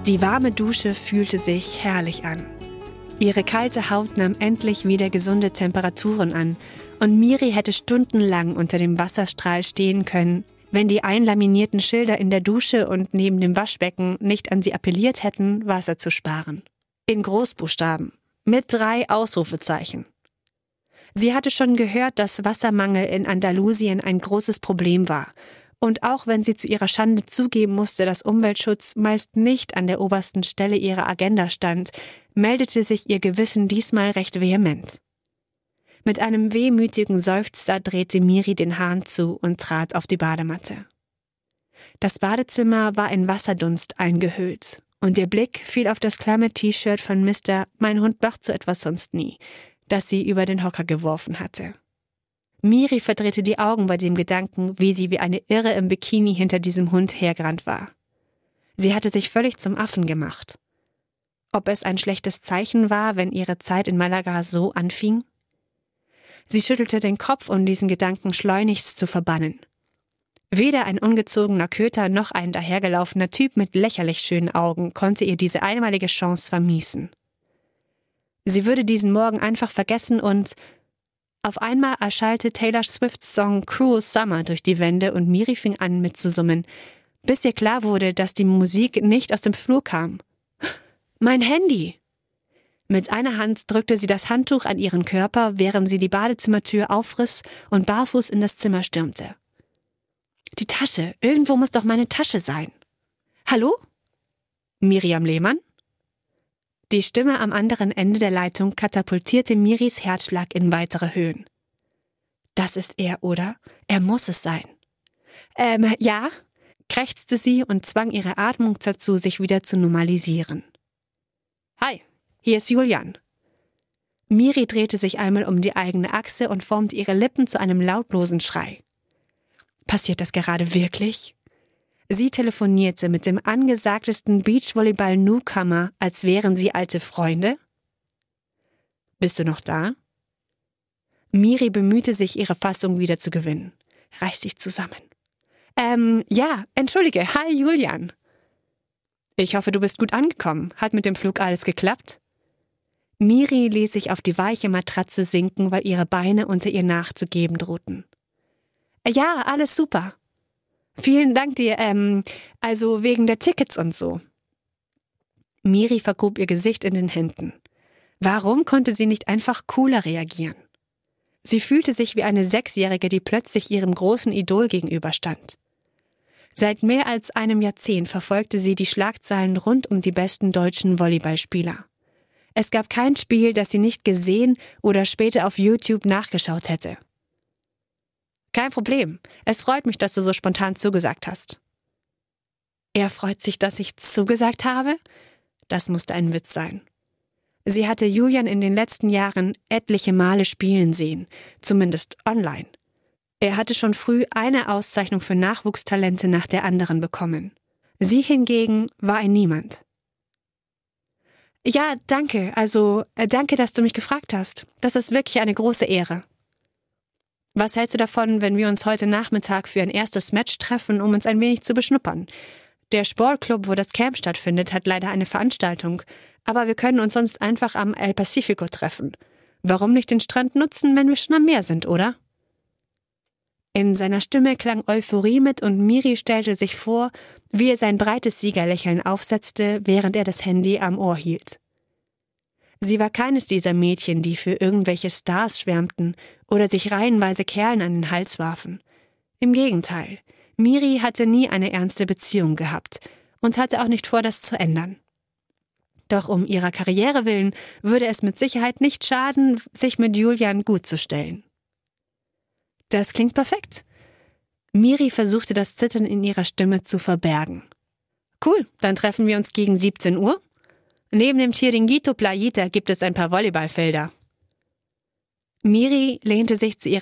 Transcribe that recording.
Die warme Dusche fühlte sich herrlich an. Ihre kalte Haut nahm endlich wieder gesunde Temperaturen an und Miri hätte stundenlang unter dem Wasserstrahl stehen können, wenn die einlaminierten Schilder in der Dusche und neben dem Waschbecken nicht an sie appelliert hätten, Wasser zu sparen. In Großbuchstaben, mit 3 Ausrufezeichen. Sie hatte schon gehört, dass Wassermangel in Andalusien ein großes Problem war. Und auch wenn sie zu ihrer Schande zugeben musste, dass Umweltschutz meist nicht an der obersten Stelle ihrer Agenda stand, meldete sich ihr Gewissen diesmal recht vehement. Mit einem wehmütigen Seufzer drehte Miri den Hahn zu und trat auf die Badematte. Das Badezimmer war in Wasserdunst eingehüllt und ihr Blick fiel auf das klamme T-Shirt von Mr. Mein Hund macht so etwas sonst nie, das sie über den Hocker geworfen hatte. Miri verdrehte die Augen bei dem Gedanken, wie sie wie eine Irre im Bikini hinter diesem Hund hergerannt war. Sie hatte sich völlig zum Affen gemacht. Ob es ein schlechtes Zeichen war, wenn ihre Zeit in Malaga so anfing? Sie schüttelte den Kopf, um diesen Gedanken schleunigst zu verbannen. Weder ein ungezogener Köter noch ein dahergelaufener Typ mit lächerlich schönen Augen konnte ihr diese einmalige Chance vermiesen. Sie würde diesen Morgen einfach vergessen und auf einmal erschallte Taylor Swifts Song Cruel Summer durch die Wände und Miri fing an mitzusummen, bis ihr klar wurde, dass die Musik nicht aus dem Flur kam. Mein Handy! Mit einer Hand drückte sie das Handtuch an ihren Körper, während sie die Badezimmertür aufriss und barfuß in das Zimmer stürmte. Die Tasche, irgendwo muss doch meine Tasche sein. Hallo? Miriam Lehmann? Die Stimme am anderen Ende der Leitung katapultierte Miris Herzschlag in weitere Höhen. Das ist er, oder? Er muss es sein. Ja, krächzte sie und zwang ihre Atmung dazu, sich wieder zu normalisieren. Hi, hier ist Julian. Miri drehte sich einmal um die eigene Achse und formte ihre Lippen zu einem lautlosen Schrei. Passiert das gerade wirklich? Sie telefonierte mit dem angesagtesten Beachvolleyball-Newcomer, als wären sie alte Freunde. Bist du noch da? Miri bemühte sich, ihre Fassung wieder zu gewinnen. Reiß dich zusammen. Ja, entschuldige. Hi, Julian. Ich hoffe, du bist gut angekommen. Hat mit dem Flug alles geklappt? Miri ließ sich auf die weiche Matratze sinken, weil ihre Beine unter ihr nachzugeben drohten. Ja, alles super. Vielen Dank dir, also wegen der Tickets und so. Miri vergrub ihr Gesicht in den Händen. Warum konnte sie nicht einfach cooler reagieren? Sie fühlte sich wie eine 6-Jährige, die plötzlich ihrem großen Idol gegenüberstand. Seit mehr als einem Jahrzehnt verfolgte sie die Schlagzeilen rund um die besten deutschen Volleyballspieler. Es gab kein Spiel, das sie nicht gesehen oder später auf YouTube nachgeschaut hätte. Kein Problem. Es freut mich, dass du so spontan zugesagt hast. Er freut sich, dass ich zugesagt habe? Das musste ein Witz sein. Sie hatte Julian in den letzten Jahren etliche Male spielen sehen, zumindest online. Er hatte schon früh eine Auszeichnung für Nachwuchstalente nach der anderen bekommen. Sie hingegen war ein Niemand. Ja, danke. Danke, dass du mich gefragt hast. Das ist wirklich eine große Ehre. Was hältst du davon, wenn wir uns heute Nachmittag für ein erstes Match treffen, um uns ein wenig zu beschnuppern? Der Sportclub, wo das Camp stattfindet, hat leider eine Veranstaltung, aber wir können uns sonst einfach am El Pacifico treffen. Warum nicht den Strand nutzen, wenn wir schon am Meer sind, oder? In seiner Stimme klang Euphorie mit und Miri stellte sich vor, wie er sein breites Siegerlächeln aufsetzte, während er das Handy am Ohr hielt. Sie war keines dieser Mädchen, die für irgendwelche Stars schwärmten oder sich reihenweise Kerlen an den Hals warfen. Im Gegenteil, Miri hatte nie eine ernste Beziehung gehabt und hatte auch nicht vor, das zu ändern. Doch um ihrer Karriere willen würde es mit Sicherheit nicht schaden, sich mit Julian gut zu stellen. Das klingt perfekt. Miri versuchte das Zittern in ihrer Stimme zu verbergen. Cool, dann treffen wir uns gegen 17 Uhr. Neben dem Chiringuito Playita gibt es ein paar Volleyballfelder. Miri lehnte sich zu ihrer